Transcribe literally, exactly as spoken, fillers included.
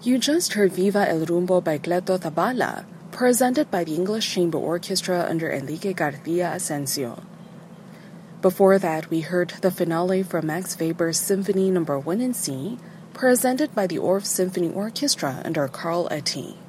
You just heard Viva el Rumbo by Cleto Zabala, presented by the English Chamber Orchestra under Enrique Garcia Asensio. Before that, we heard the finale from Max Weber's Symphony Number one in C, presented by the Orff Symphony Orchestra under Carl Eti.